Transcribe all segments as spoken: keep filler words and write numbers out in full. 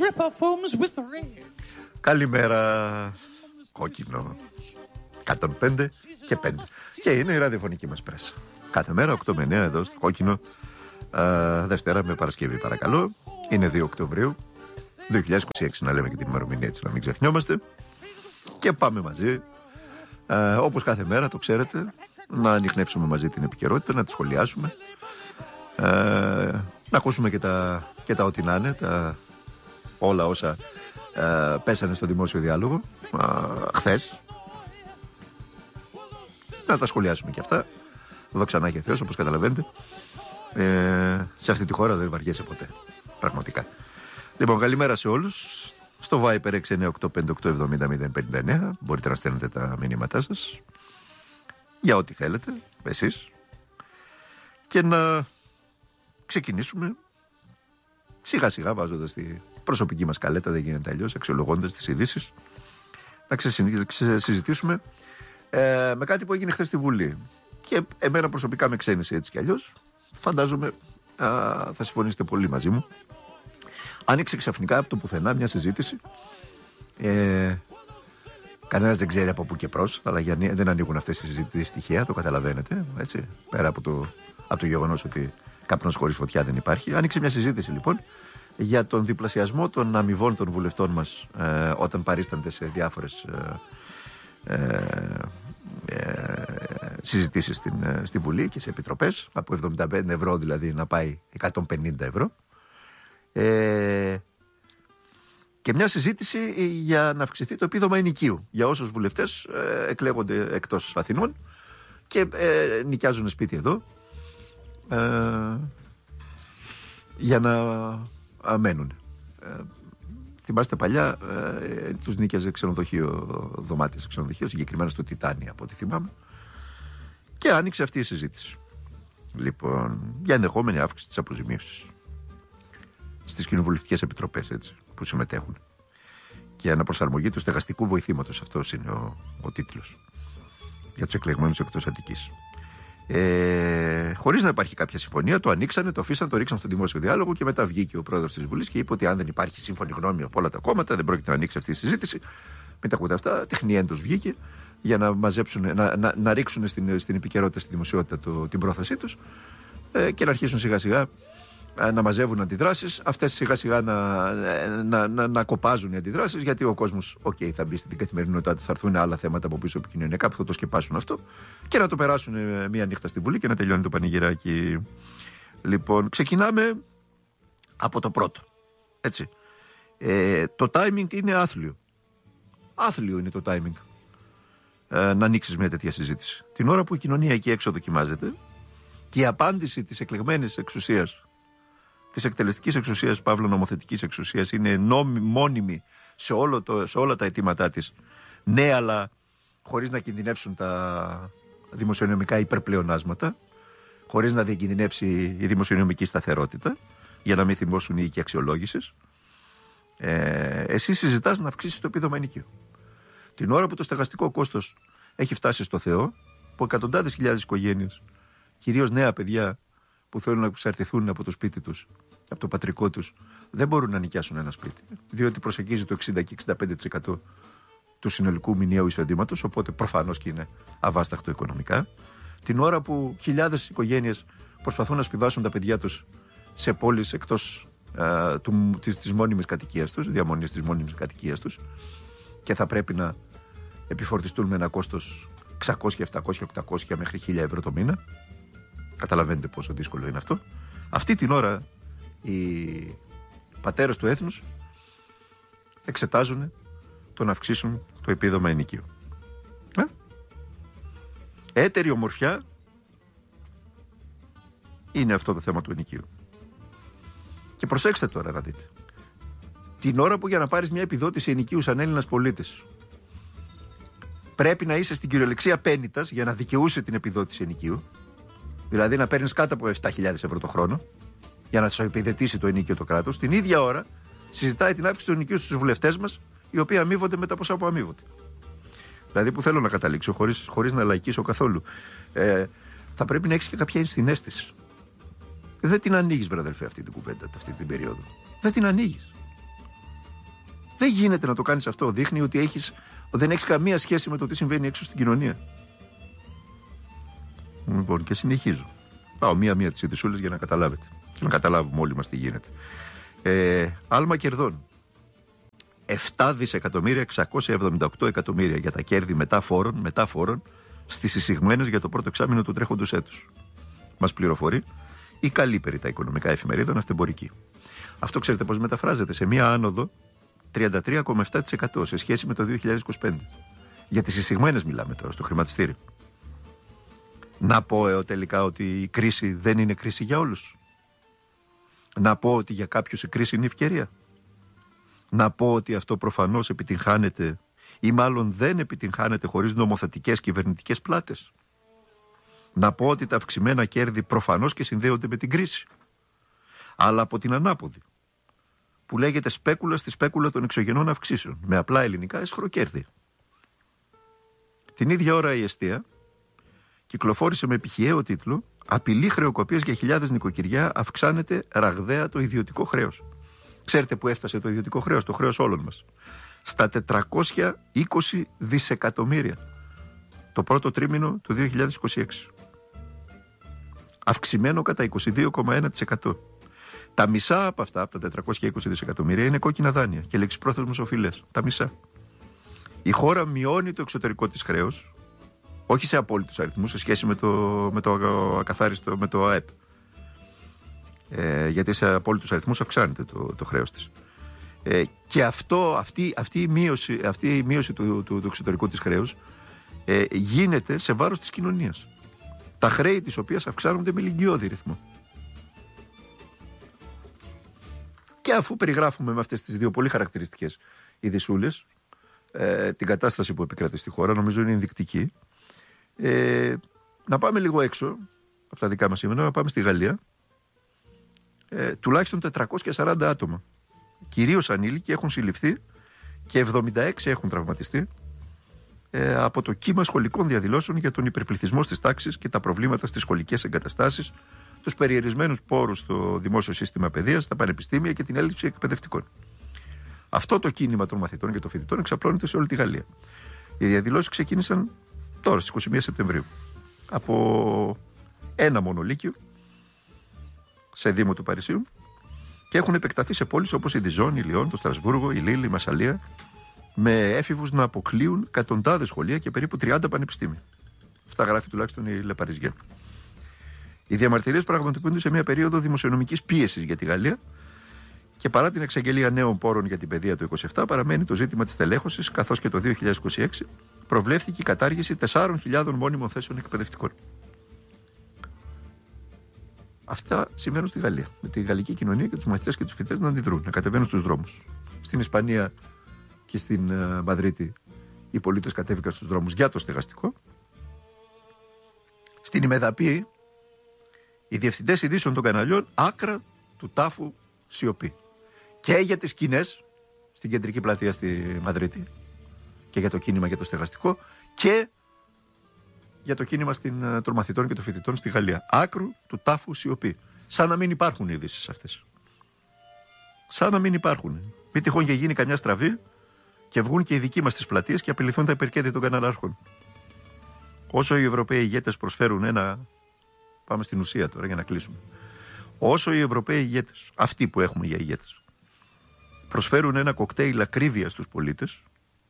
Καλημέρα, κόκκινο εκατόν πέντε και πέντε. Και είναι η ραδιοφωνική μας πρέσα. Κάθε μέρα οκτώ με εννιά εδώ στο κόκκινο. Α, Δευτέρα με Παρασκευή, παρακαλώ. Είναι δύο Οκτωβρίου δύο χιλιάδες είκοσι έξι, να λέμε και την ημερομηνία, έτσι να μην ξεχνιόμαστε. Και πάμε μαζί, α, όπως κάθε μέρα, το ξέρετε, να ανιχνεύσουμε μαζί την επικαιρότητα, να τη σχολιάσουμε, α, να ακούσουμε και τα, και τα ό,τι να είναι, τα, όλα όσα α, πέσανε στο δημόσιο διάλογο α, χθες. Να τα σχολιάσουμε και αυτά. Δόξα να έχει Θεός, όπως καταλαβαίνετε. Ε, σε αυτή τη χώρα δεν βαριέσαι ποτέ. Πραγματικά. Λοιπόν, καλημέρα σε όλους. Στο Viper έξι εννιά οκτώ πέντε οκτώ επτά μηδέν μηδέν πέντε εννιά μπορείτε να στέλνετε τα μηνύματά σας για ό,τι θέλετε εσείς και να ξεκινήσουμε σιγά σιγά, βάζοντας τη προσωπική μας καλέτα, δεν γίνεται αλλιώς, αξιολογώντας τις ειδήσεις, να ξεσυζητήσουμε ε, με κάτι που έγινε χθες στη Βουλή και εμένα προσωπικά με ξένησε έτσι κι αλλιώς. Φαντάζομαι α, θα συμφωνήσετε πολύ μαζί μου. Άνοιξε ξαφνικά από το πουθενά μια συζήτηση. Ε, Κανένας δεν ξέρει από πού και προς, αλλά για, δεν ανοίγουν αυτές τις συζητήσεις τυχαία, το καταλαβαίνετε. Έτσι, πέρα από το, από το γεγονός ότι καπνός χωρίς φωτιά δεν υπάρχει. Άνοιξε μια συζήτηση λοιπόν για τον διπλασιασμό των αμοιβών των βουλευτών μας ε, όταν παρίστανται σε διάφορες ε, ε, ε, συζητήσεις στην, στη Βουλή και σε επιτροπές. Από εβδομήντα πέντε ευρώ δηλαδή να πάει εκατόν πενήντα ευρώ. Ε, και μια συζήτηση για να αυξηθεί το επίδομα ενοικίου για όσους βουλευτές ε, εκλέγονται εκτός Αθηνών και ε, νοικιάζουν σπίτι εδώ ε, για να α, μένουν. Ε, θυμάστε παλιά ε, τους νοικιάζε ξενοδοχείο, δωμάτια σε ξενοδοχείο, συγκεκριμένα στο Τιτάνι από ό,τι θυμάμαι, και άνοιξε αυτή η συζήτηση λοιπόν για ενδεχόμενη αύξηση της αποζημίωσης στις κοινοβουλευτικές επιτροπές, έτσι, που συμμετέχουν, και αναπροσαρμογή του στεγαστικού βοηθήματος. Αυτός είναι ο, ο τίτλος για τους εκλεγμένους εκτός Αττικής. Ε, χωρίς να υπάρχει κάποια συμφωνία, το ανοίξανε, το αφήσαν, το ρίξαν στο δημόσιο διάλογο και μετά βγήκε ο πρόεδρος της Βουλής και είπε ότι αν δεν υπάρχει σύμφωνη γνώμη από όλα τα κόμματα, δεν πρόκειται να ανοίξει αυτή η συζήτηση. Μην τα ακούτε αυτά. Τεχνιέντος βγήκε για να μαζέψουν, να, να, να ρίξουν στην, στην επικαιρότητα, στη δημοσιότητα το, την πρόθεσή τους ε, και να αρχίσουν σιγά σιγά να μαζεύουν αντιδράσεις, αυτές σιγά σιγά να, να, να, να κοπάζουν οι αντιδράσεις, γιατί ο κόσμος okay, θα μπει στην καθημερινότητά του, θα έρθουν άλλα θέματα από πίσω επικοινωνιακά που θα το σκεπάσουν αυτό και να το περάσουν μία νύχτα στη Βουλή και να τελειώνει το πανηγυράκι. Λοιπόν, ξεκινάμε από το πρώτο. Έτσι. Ε, το timing είναι άθλιο. Άθλιο είναι το timing ε, να ανοίξεις μια τέτοια συζήτηση. Την ώρα που η κοινωνία εκεί έξω δοκιμάζεται και η απάντηση της εκλεγμένης εξουσίας, της εκτελεστικής εξουσίας, παύλα νομοθετικής εξουσίας, είναι νόμι, μόνιμη σε, όλο το, σε όλα τα αιτήματά της. Ναι, αλλά χωρίς να κινδυνεύσουν τα δημοσιονομικά υπερπλεονάσματα, χωρίς να διακινδυνεύσει η δημοσιονομική σταθερότητα, για να μην θυμώσουν οι οίκοι αξιολόγησης. Ε, εσύ συζητάς να αυξήσεις το επίδομα ενοικίου. Την ώρα που το στεγαστικό κόστος έχει φτάσει στο Θεό, που εκατοντάδες χιλιάδες οικογένειες, κυρίως νέα παιδιά που θέλουν να εξαρτηθούν από το σπίτι τους, από το πατρικό τους, δεν μπορούν να νοικιάσουν ένα σπίτι, διότι προσεγγίζει το εξήντα και εξήντα πέντε τοις εκατό του συνολικού μηνιαίου εισοδήματος, οπότε προφανώς και είναι αβάσταχτο οικονομικά. Την ώρα που χιλιάδες οικογένειες προσπαθούν να σπουδάσουν τα παιδιά τους σε πόλεις εκτός α, του, της, της μόνιμης κατοικίας τους, διαμονής της μόνιμης κατοικίας τους, και θα πρέπει να επιφορτιστούν με ένα κόστος εξακόσια, επτακόσια, οκτακόσια μέχρι χίλια ευρώ το μήνα. Καταλαβαίνετε πόσο δύσκολο είναι αυτό. Αυτή την ώρα οι πατέρες του έθνους εξετάζουν το να αυξήσουν το επίδομα ενοικίου. Ε? Έτερη ομορφιά είναι αυτό το θέμα του ενοικίου. Και προσέξτε τώρα να δείτε. Την ώρα που για να πάρεις μια επιδότηση ενοικίου σαν Έλληνας πολίτης πρέπει να είσαι στην κυριολεξία πέννητας για να δικαιούσε την επιδότηση ενοικίου, δηλαδή να παίρνεις κάτω από επτά χιλιάδες ευρώ το χρόνο για να σου επιδετήσει το ενοίκιο το κράτος, την ίδια ώρα συζητάει την αύξηση του ενοικίου στους βουλευτές μας, οι οποίοι αμείβονται με τα ποσά που αμείβονται. Δηλαδή, που θέλω να καταλήξω, χωρίς, χωρίς να λαϊκίσω καθόλου, ε, θα πρέπει να έχεις και κάποια ενσυναίσθηση. Δεν την ανοίγεις, βρε αδελφέ, αυτή την κουβέντα, αυτή την περίοδο. Δεν την ανοίγεις. Δεν γίνεται να το κάνεις αυτό. Δείχνει ότι έχεις, δεν έχεις καμία σχέση με το τι συμβαίνει έξω στην κοινωνία. Λοιπόν, και συνεχίζω. Πάω μία-μία τις ειδησούλες για να καταλάβετε. Και να καταλάβουμε όλοι μας τι γίνεται. Ε, άλμα κερδών. επτά δισεκατομμύρια εξακόσια εβδομήντα οκτώ εκατομμύρια για τα κέρδη μετά φόρων, μετά φόρων στις εισηγμένες για το πρώτο εξάμηνο του τρέχοντος έτους. Μας πληροφορεί η καλύπερη τα οικονομικά εφημερίδα ναυτεμπορική. Αυτό ξέρετε πώς μεταφράζεται? Σε μία άνοδο τριάντα τρία κόμμα επτά τοις εκατό σε σχέση με το δύο χιλιάδες είκοσι πέντε. Για τις εισηγμένες μιλάμε τώρα στο χρηματιστήριο. Να πω ε, τελικά ότι η κρίση δεν είναι κρίση για όλους. Να πω ότι για κάποιους η κρίση είναι ευκαιρία. Να πω ότι αυτό προφανώς επιτυγχάνεται ή μάλλον δεν επιτυγχάνεται χωρίς νομοθετικές κυβερνητικές πλάτες. Να πω ότι τα αυξημένα κέρδη προφανώς και συνδέονται με την κρίση. Αλλά από την ανάποδη, που λέγεται σπέκουλα στη σπέκουλα των εξωγενών αυξήσεων, με απλά ελληνικά εσχροκέρδη. Την ίδια ώρα η εστία κυκλοφόρησε με επιχιαίο τίτλο «Απειλή χρεοκοπίας για χιλιάδες νοικοκυριά, αυξάνεται ραγδαία το ιδιωτικό χρέος». Ξέρετε που έφτασε το ιδιωτικό χρέος, το χρέος όλων μας? Στα τετρακόσια είκοσι δισεκατομμύρια το πρώτο τρίμηνο του δύο χιλιάδες είκοσι έξι. Αυξημένο κατά είκοσι δύο κόμμα ένα τοις εκατό. Τα μισά από αυτά, από τα τετρακόσια είκοσι δισεκατομμύρια, είναι κόκκινα δάνεια και λεξιπρόθεσμες οφειλές. Τα μισά. Η χώρα μειώνει το εξωτερικό της χρέος, όχι σε απόλυτους αριθμούς, σε σχέση με το, με το ακαθάριστο, με το ΑΕΠ. Ε, γιατί σε απόλυτους αριθμούς αυξάνεται το, το χρέος της. Ε, και αυτό, αυτή, αυτή η μείωση, αυτή η μείωση του, του, του εξωτερικού της χρέους ε, γίνεται σε βάρος της κοινωνίας. Τα χρέη της οποίας αυξάνονται με λυγκιώδη ρυθμό. Και αφού περιγράφουμε με αυτές τις δύο πολύ χαρακτηριστικές ειδησούλες ε, την κατάσταση που επικρατεί στη χώρα, νομίζω είναι ενδεικτική. Ε, να πάμε λίγο έξω από τα δικά μας σήμερα, να πάμε στη Γαλλία. Ε, τουλάχιστον τετρακόσια σαράντα άτομα, κυρίως ανήλικοι, έχουν συλληφθεί και εβδομήντα έξι έχουν τραυματιστεί ε, από το κύμα σχολικών διαδηλώσεων για τον υπερπληθυσμό στις τάξεις και τα προβλήματα στις σχολικές εγκαταστάσεις, τους περιορισμένους πόρους στο δημόσιο σύστημα παιδείας, στα πανεπιστήμια και την έλλειψη εκπαιδευτικών. Αυτό το κίνημα των μαθητών και των φοιτητών εξαπλώνεται σε όλη τη Γαλλία. Οι διαδηλώσεις ξεκίνησαν τώρα στις είκοσι μία Σεπτεμβρίου από ένα μόνο λύκειο σε δήμο του Παρισιού και έχουν επεκταθεί σε πόλεις όπως η Διζόν, η Λιόν, το Στρασβούργο, η Λίλ, η Μασσαλία, με έφηβους να αποκλείουν εκατοντάδες σχολεία και περίπου τριάντα πανεπιστήμια. Αυτά γράφει τουλάχιστον η Le Parisien. Οι διαμαρτυρίες πραγματοποιούνται σε μια περίοδο δημοσιονομικής πίεσης για τη Γαλλία και παρά την εξαγγελία νέων πόρων για την παιδεία το είκοσι επτά, παραμένει το ζήτημα της τελέχωσης, καθώς και το δύο χιλιάδες είκοσι έξι προβλέφθηκε η κατάργηση τεσσάρων χιλιάδων μόνιμων θέσεων εκπαιδευτικών. Αυτά συμβαίνουν στη Γαλλία. Με τη γαλλική κοινωνία και τους μαθητές και τους φοιτητές να αντιδρούν, να κατεβαίνουν στους δρόμους. Στην Ισπανία και στην uh, Μαδρίτη οι πολίτες κατέβηκαν στους δρόμους για το στεγαστικό. Στην Ημεδαπή οι διευθυντές ειδήσεων των καναλιών άκρα του τάφου σιωπή. Και για τις σκηνές στην κεντρική πλατεία στη Μαδρίτη και για το κίνημα για το στεγαστικό και για το κίνημα στην, των μαθητών και των φοιτητών στη Γαλλία. Άκρου του τάφου σιωπή. Σαν να μην υπάρχουν οι ειδήσεις αυτές. Σαν να μην υπάρχουν. Μην τυχόν και γίνει καμιά στραβή και βγουν και οι δικοί μας στις πλατείες και απειληθούν τα υπερκέρδη των καναλάρχων. Όσο οι Ευρωπαίοι ηγέτες προσφέρουν ένα. Πάμε στην ουσία τώρα για να κλείσουμε. Όσο οι Ευρωπαίοι ηγέτες, αυτοί που έχουμε για ηγέτες, προσφέρουν ένα κοκτέιλ ακρίβεια στους πολίτες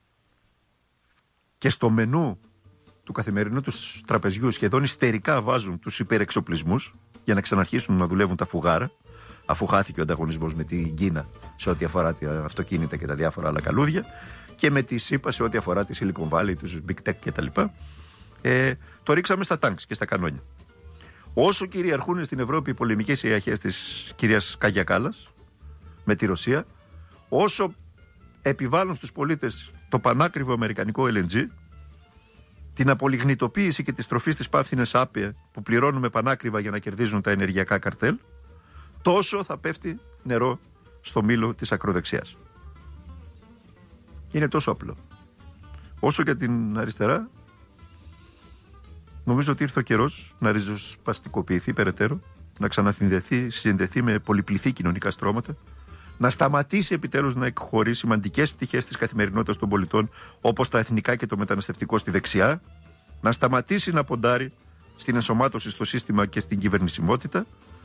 και στο μενού του καθημερινού τους τραπεζιού σχεδόν ιστερικά βάζουν τους υπερεξοπλισμούς για να ξαναρχίσουν να δουλεύουν τα φουγάρα, αφού χάθηκε ο ανταγωνισμός με την Κίνα σε ό,τι αφορά τα αυτοκίνητα και τα διάφορα άλλα καλούδια και με τη ΣΥΠΑ σε ό,τι αφορά τη Silicon Valley, τους Big Tech κτλ. Ε, το ρίξαμε στα τάγκς και στα κανόνια. Όσο κυριαρχούν στην Ευρώπη οι πολεμικές ιαχές της κυρίας Κάγια Κάλλας με τη Ρωσία, όσο επιβάλλουν στους πολίτες το πανάκριβο αμερικανικό ελ εν τζι, την απολιγνητοποίηση και τη στροφή στις πάφθινες άπια που πληρώνουμε πανάκριβα για να κερδίζουν τα ενεργειακά καρτέλ, τόσο θα πέφτει νερό στο μήλο της ακροδεξιάς. Είναι τόσο απλό. Όσο για την αριστερά, νομίζω ότι ήρθε ο καιρός να ριζοσπαστικοποιηθεί περαιτέρω, να ξανασυνδεθεί συνδεθεί με πολυπληθή κοινωνικά στρώματα, να σταματήσει επιτέλους να εκχωρεί σημαντικές πτυχές της καθημερινότητας των πολιτών, όπως τα εθνικά και το μεταναστευτικό, στη δεξιά, να σταματήσει να ποντάρει στην ενσωμάτωση στο σύστημα και στην κυβερνησιμότητα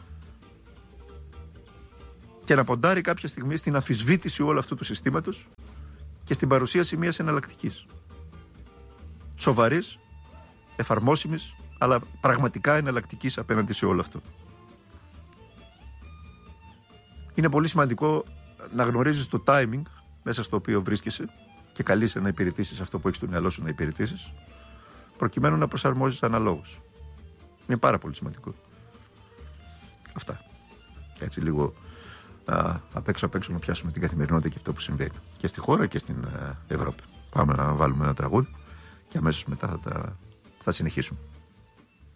και να ποντάρει κάποια στιγμή στην αμφισβήτηση όλου αυτού του συστήματος και στην παρουσίαση μιας εναλλακτικής. Σοβαρής, εφαρμόσιμης, αλλά πραγματικά εναλλακτικής απέναντι σε όλο αυτό. Είναι πολύ σημαντικό να γνωρίζεις το timing μέσα στο οποίο βρίσκεσαι και καλείσαι να υπηρετήσεις αυτό που έχεις στο μυαλό σου να υπηρετήσεις, προκειμένου να προσαρμόζεις αναλόγως. Είναι πάρα πολύ σημαντικό. Αυτά. Έτσι λίγο α, απ' έξω απ' έξω να πιάσουμε την καθημερινότητα και αυτό που συμβαίνει και στη χώρα και στην α, Ευρώπη. Πάμε να βάλουμε ένα τραγούδι και αμέσως μετά θα, τα, θα συνεχίσουμε.